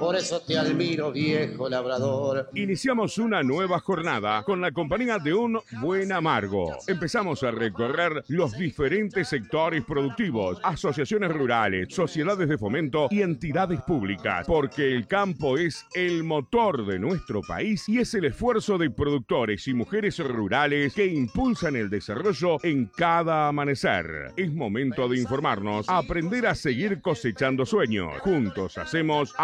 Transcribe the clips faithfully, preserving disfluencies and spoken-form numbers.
por eso te admiro, viejo labrador. Iniciamos una nueva jornada con la compañía de un buen amargo. Empezamos a recorrer los diferentes sectores productivos, asociaciones rurales, sociedades de fomento y entidades públicas, porque el campo es el motor de nuestro país y es el esfuerzo de productores y mujeres rurales que impulsan el desarrollo en cada amanecer. Es momento de informarnos, aprender a seguir cosechando sueños. Juntos hacemos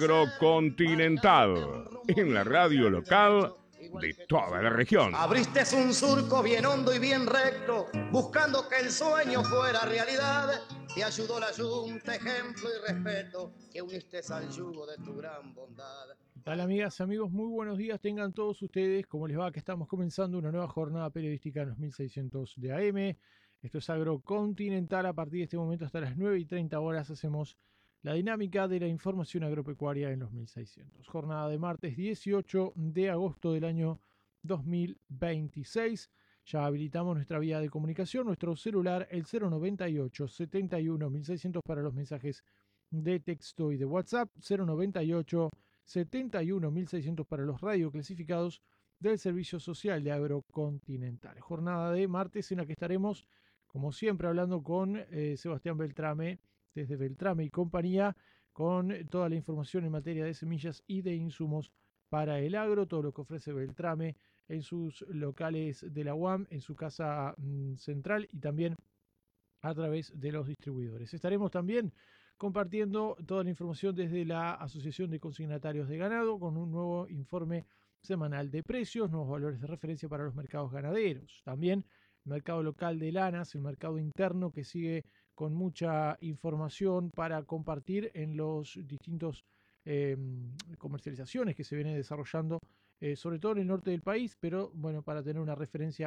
Agrocontinental, en la radio local de toda la región. Abriste un surco bien hondo y bien recto, buscando que el sueño fuera realidad. Te ayudó la Junta, ejemplo y respeto, que uniste al yugo de tu gran bondad. ¿Qué tal, amigas, amigos? Muy buenos días tengan todos ustedes. ¿Cómo les va? Que estamos comenzando una nueva jornada periodística en los mil seiscientos de A M. Esto es Agrocontinental. A partir de este momento hasta las nueve y treinta horas hacemos la dinámica de la información agropecuaria en los mil seiscientos. Jornada de martes dieciocho de agosto del año dos mil veintiséis. Ya habilitamos nuestra vía de comunicación, nuestro celular, el cero noventa y ocho, setenta y uno, mil seiscientos para los mensajes de texto y de WhatsApp, cero noventa y ocho, setenta y uno, mil seiscientos para los radioclasificados del Servicio Social de Agrocontinental. Jornada de martes en la que estaremos, como siempre, hablando con eh, Sebastián Beltrame, desde Beltrame y compañía, con toda la información en materia de semillas y de insumos para el agro, todo lo que ofrece Beltrame en sus locales de la U A M, en su casa mmm, central y también a través de los distribuidores. Estaremos también compartiendo toda la información desde la Asociación de Consignatarios de Ganado con un nuevo informe semanal de precios, nuevos valores de referencia para los mercados ganaderos. También el mercado local de lanas, el mercado interno que sigue con mucha información para compartir en los distintos eh, comercializaciones que se vienen desarrollando, eh, sobre todo en el norte del país, pero bueno, para tener una referencia